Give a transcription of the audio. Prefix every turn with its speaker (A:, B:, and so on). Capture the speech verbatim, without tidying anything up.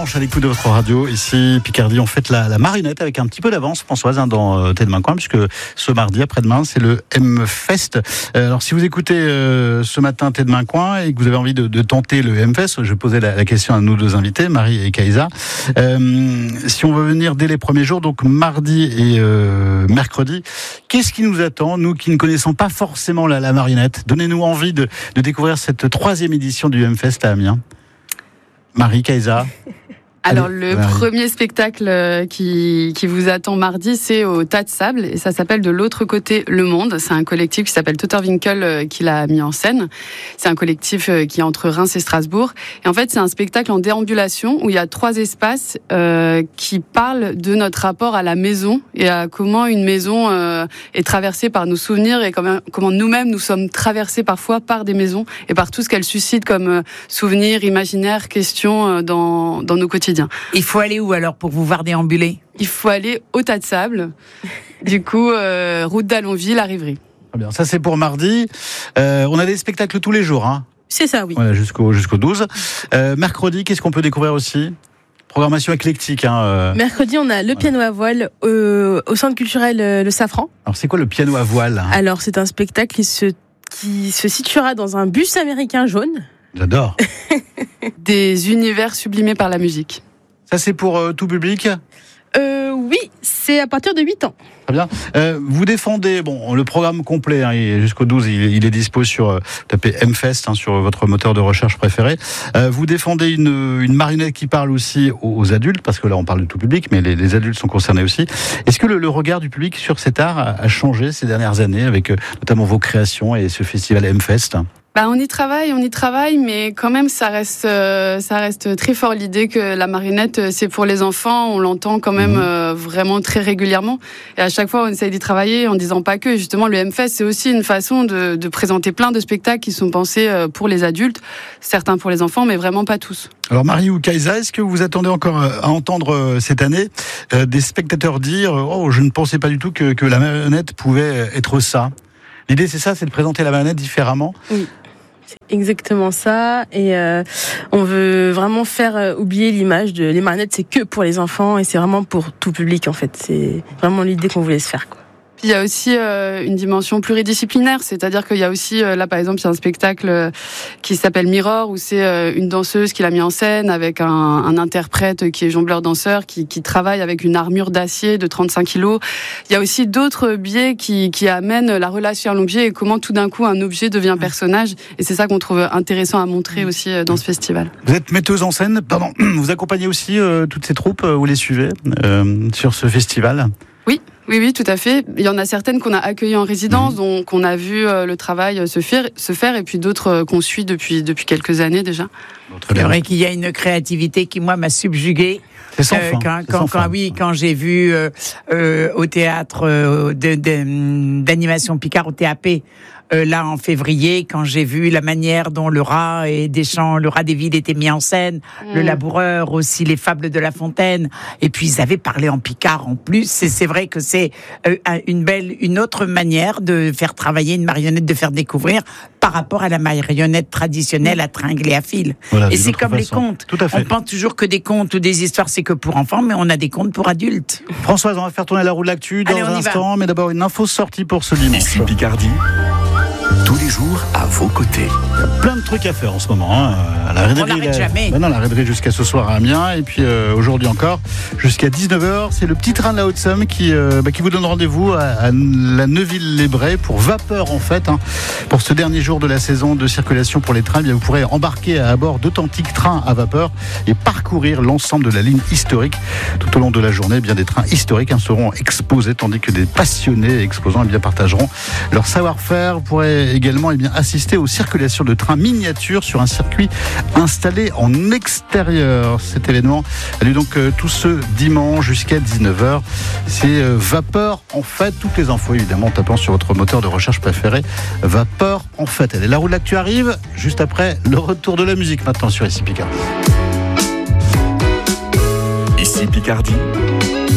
A: dimanche à l'écoute de votre radio. Ici, Picardie, on fête la, la marionnette avec un petit peu d'avance, Françoise, hein, dans euh, T'es demain coin, puisque ce mardi, après-demain, c'est le M-Fest. Euh, alors, si vous écoutez euh, ce matin T'es demain coin et que vous avez envie de, de tenter le M-Fest, je posais la, la question à nos deux invités, Marie et Kaïsa. Euh, si on veut venir dès les premiers jours, donc mardi et euh, mercredi, qu'est-ce qui nous attend, nous qui ne connaissons pas forcément la, la marionnette? Donnez-nous envie de, de découvrir cette troisième édition du M-Fest à Amiens. Marie, Kaïsa.
B: Alors,
A: Allez,
B: le
A: Marie.
B: premier spectacle qui, qui vous attend mardi, c'est au Tas de Sable, et ça s'appelle De l'autre côté le monde. C'est un collectif qui s'appelle Totterwinkel qui l'a mis en scène. C'est un collectif qui est entre Reims et Strasbourg. Et en fait, c'est un spectacle en déambulation où il y a trois espaces euh, qui parlent de notre rapport à la maison et à comment une maison euh, est traversée par nos souvenirs et comment, comment nous-mêmes nous sommes traversés parfois par des maisons et par tout ce qu'elles suscitent comme euh, souvenirs, imaginaires, questions euh, dans, dans nos quotidiens.
C: Il faut aller où alors pour vous voir déambuler?
B: Il faut aller au Tas de Sable, du coup, euh, route d'Allonville à Rivry.
A: Très bien, ça c'est pour mardi. Euh, on a des spectacles tous les jours, hein.
D: C'est ça, oui.
A: Voilà, jusqu'au, jusqu'au douze. Euh, mercredi, qu'est-ce qu'on peut découvrir aussi? Programmation éclectique, hein. Euh...
D: Mercredi, on a le piano à voile euh, au centre culturel euh, Le Safran.
A: Alors c'est quoi le piano à voile?
D: Alors, c'est un spectacle qui se, qui se situera dans un bus américain jaune.
A: J'adore.
B: Des univers sublimés par la musique.
A: Ça c'est pour euh, tout public?
D: Euh, oui, c'est à partir de huit ans.
A: Très bien. Euh, vous défendez, bon, le programme complet, hein, il est jusqu'au douze, il, il est dispo sur, euh, tapez M-Fest, hein, sur votre moteur de recherche préféré. Euh, vous défendez une, une marionnette qui parle aussi aux, aux adultes, parce que là on parle de tout public, mais les, les adultes sont concernés aussi. Est-ce que le, le regard du public sur cet art a, a changé ces dernières années, avec euh, notamment vos créations et ce festival M-Fest?
B: Bah, on y travaille, on y travaille, mais quand même, ça reste, euh, ça reste très fort l'idée que la marionnette, c'est pour les enfants. On l'entend quand même euh, vraiment très régulièrement. Et à chaque fois, on essaye d'y travailler en disant pas que. Justement, le M-Fest, c'est aussi une façon de, de présenter plein de spectacles qui sont pensés pour les adultes, certains pour les enfants, mais vraiment pas tous.
A: Alors Marie ou Kaïsa, est-ce que vous attendez encore à entendre cette année euh, des spectateurs dire « Oh, je ne pensais pas du tout que, que la marionnette pouvait être ça ». L'idée, c'est ça, c'est de présenter la marionnette différemment.
D: Oui. Exactement ça, et euh, on veut vraiment faire euh, oublier l'image de les marionnettes, c'est que pour les enfants et c'est vraiment pour tout public en fait. C'est vraiment l'idée qu'on voulait se faire, quoi.
B: Il y a aussi euh, une dimension pluridisciplinaire, c'est-à-dire qu'il y a aussi, euh, là par exemple, il y a un spectacle euh, qui s'appelle Mirror, où c'est euh, une danseuse qui l'a mis en scène avec un, un interprète qui est jongleur-danseur, qui, qui travaille avec une armure d'acier de trente-cinq kilos. Il y a aussi d'autres biais qui, qui amènent la relation à l'objet et comment tout d'un coup un objet devient personnage. Et c'est ça qu'on trouve intéressant à montrer aussi euh, dans ce festival.
A: Vous êtes metteuse en scène, pardon, vous accompagnez aussi euh, toutes ces troupes, euh, vous les suivez euh, sur ce festival?
B: Oui. Oui, oui, tout à fait. Il y en a certaines qu'on a accueillies en résidence, mmh. donc qu'on a vu euh, le travail se faire, se faire, et puis d'autres euh, qu'on suit depuis depuis quelques années déjà.
C: C'est vrai qu'il y a une créativité qui moi m'a subjuguée.
A: C'est sans
C: euh,
A: fin.
C: Quand,
A: C'est
C: quand,
A: sans
C: quand
A: fin.
C: oui, quand j'ai vu euh, euh, au théâtre euh, de, de, d'animation Picard au T A P. Euh, là en février, quand j'ai vu la manière dont le rat et des champs, le rat des villes était mis en scène, mmh. le laboureur aussi, les fables de La Fontaine, et puis ils avaient parlé en Picard en plus. C'est, c'est vrai que c'est euh, une belle, une autre manière de faire travailler une marionnette, de faire découvrir par rapport à la marionnette traditionnelle à tringle et à fil.
A: Voilà,
C: et c'est comme façon. Les contes.
A: Tout à fait.
C: On pense toujours que des contes ou des histoires c'est que pour enfants, mais on a des contes pour adultes.
A: Françoise, on va faire tourner la roue de l'actu dans
C: Allez,
A: un
C: y
A: instant,
C: va.
A: mais d'abord une info sortie pour ce dimanche.
E: Ici Picardie, tous les jours à vos côtés.
A: Il y a plein de trucs à faire en ce moment. Hein. La
C: On n'arrête jamais.
A: Ben non, la raiderie jusqu'à ce soir à Amiens, et puis euh, aujourd'hui encore jusqu'à dix-neuf heures. C'est le petit train de la Haute-Somme qui, euh, bah, qui vous donne rendez-vous à, à la Neuville-les-Brais pour Vapeur en fait. Hein. Pour ce dernier jour de la saison de circulation pour les trains, eh bien, vous pourrez embarquer à bord d'authentiques trains à vapeur et parcourir l'ensemble de la ligne historique. Tout au long de la journée, eh bien, des trains historiques hein, seront exposés, tandis que des passionnés exposants eh bien, partageront leur savoir-faire. Vous pourrez également eh bien, assister aux circulations de trains miniatures sur un circuit installé en extérieur. Cet événement a lieu donc euh, tout ce dimanche jusqu'à dix-neuf heures. C'est euh, Vapeur en fait. Toutes les infos évidemment en tapant sur votre moteur de recherche préféré. Vapeur en fait. Allez, la roue de l'actu arrive juste après le retour de la musique maintenant sur Ici Picardie.
E: Ici Picardie.